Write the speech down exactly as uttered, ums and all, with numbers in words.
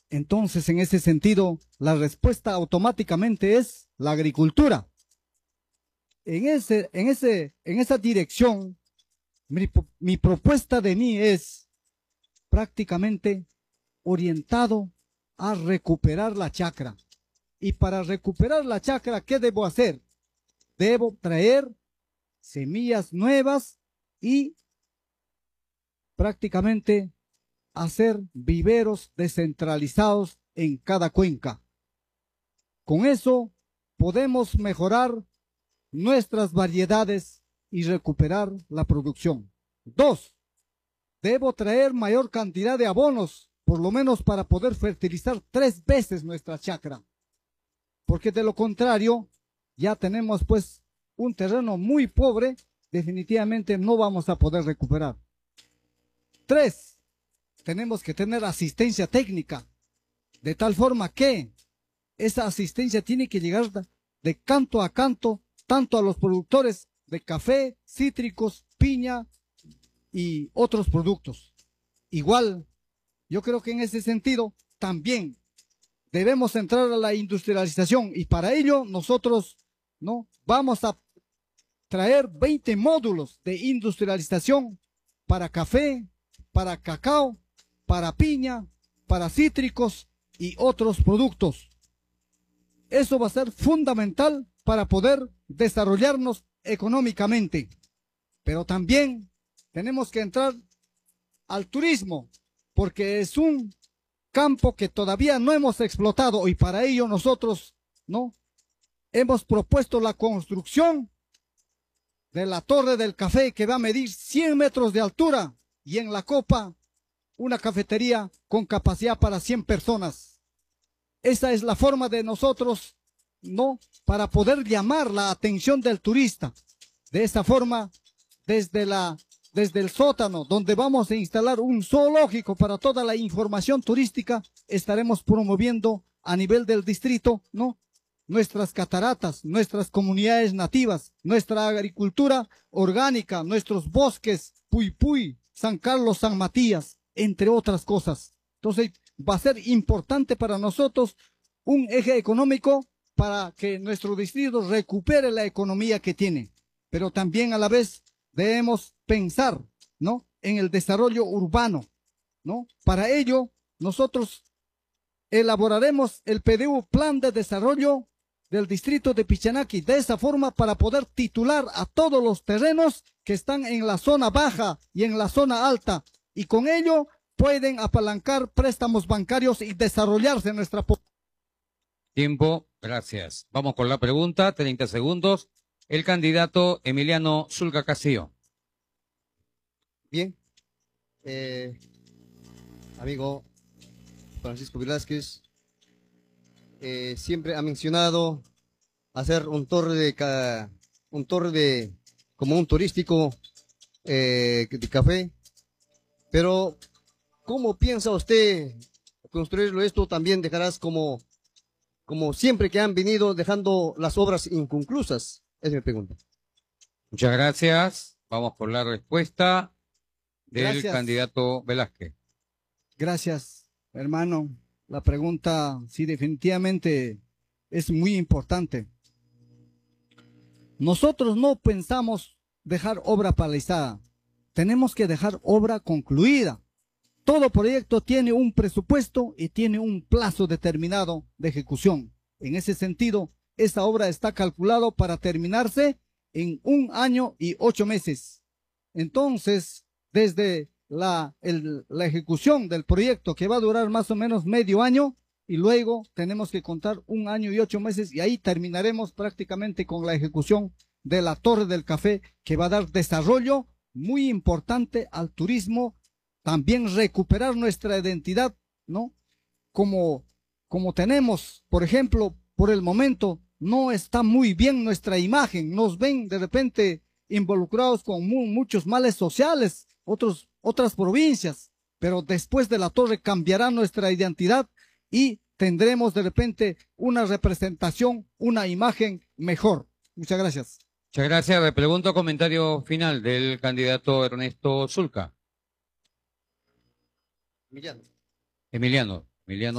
Entonces, en ese sentido, la respuesta automáticamente es la agricultura. En ese, en ese, en esa dirección, mi, mi propuesta de mí es prácticamente orientado a recuperar la chacra. Y para recuperar la chacra, ¿qué debo hacer? Debo traer semillas nuevas y prácticamente hacer viveros descentralizados en cada cuenca. Con eso podemos mejorar nuestras variedades y recuperar la producción. Dos, debo traer mayor cantidad de abonos, por lo menos para poder fertilizar tres veces nuestra chacra. Porque de lo contrario, ya tenemos pues un terreno muy pobre, definitivamente no vamos a poder recuperar. Tres, tenemos que tener asistencia técnica, de tal forma que esa asistencia tiene que llegar de canto a canto, tanto a los productores de café, cítricos, piña y otros productos. Igual, yo creo que en ese sentido también debemos entrar a la industrialización y para ello nosotros no vamos a traer veinte módulos de industrialización para café, para cacao, para piña, para cítricos y otros productos. Eso va a ser fundamental para poder desarrollarnos económicamente. Pero también tenemos que entrar al turismo, porque es un campo que todavía no hemos explotado y para ello nosotros no hemos propuesto la construcción de la Torre del Café, que va a medir cien metros de altura y en la copa una cafetería con capacidad para cien personas. Esa es la forma de nosotros, ¿no?, para poder llamar la atención del turista. De esa forma, desde la desde el sótano, donde vamos a instalar un zoológico para toda la información turística, estaremos promoviendo a nivel del distrito, ¿no?, nuestras cataratas, nuestras comunidades nativas, nuestra agricultura orgánica, nuestros bosques, Puy Puy, San Carlos, San Matías, entre otras cosas. Entonces, va a ser importante para nosotros un eje económico para que nuestro distrito recupere la economía que tiene. Pero también a la vez debemos pensar, ¿no?, en el desarrollo urbano, ¿no? Para ello, nosotros elaboraremos el P D U, Plan de Desarrollo del Distrito de Pichanaki, de esa forma para poder titular a todos los terrenos que están en la zona baja y en la zona alta, y con ello pueden apalancar préstamos bancarios y desarrollarse nuestra población. Tiempo, gracias. Vamos con la pregunta, treinta segundos. El candidato Emiliano Zulca Castillo. Bien, eh, amigo Francisco Velázquez, eh, siempre ha mencionado hacer un torre de ca, un torre de como un turístico eh, de café, pero ¿cómo piensa usted construirlo esto? También dejarás como como siempre que han venido dejando las obras inconclusas. Esa es mi pregunta. Muchas gracias. Vamos por la respuesta del Gracias. candidato Velázquez. Gracias, hermano. La pregunta, sí, definitivamente es muy importante. Nosotros no pensamos dejar obra paralizada. Tenemos que dejar obra concluida. Todo proyecto tiene un presupuesto y tiene un plazo determinado de ejecución. En ese sentido, esa obra está calculada para terminarse en un año y ocho meses. Entonces, desde la, el, la ejecución del proyecto, que va a durar más o menos medio año, y luego tenemos que contar un año y ocho meses, y ahí terminaremos prácticamente con la ejecución de la Torre del Café, que va a dar desarrollo muy importante al turismo, también recuperar nuestra identidad, ¿no? Como, como tenemos, por ejemplo, por el momento, no está muy bien nuestra imagen, nos ven de repente involucrados con mu muchos males sociales, otros, otras provincias, pero después de la torre cambiará nuestra identidad y tendremos de repente una representación, una imagen mejor. Muchas gracias. Muchas gracias. Le pregunto comentario final del candidato Ernesto Zulca. Emiliano. Emiliano. Emiliano.